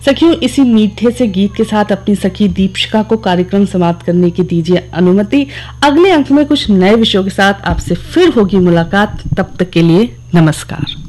सखियों, इसी मीठे से गीत के साथ अपनी सखी दीपिका को कार्यक्रम समाप्त करने की दीजिए अनुमति। अगले अंक में कुछ नए विषयों के साथ आपसे फिर होगी मुलाकात। तब तक के लिए नमस्कार।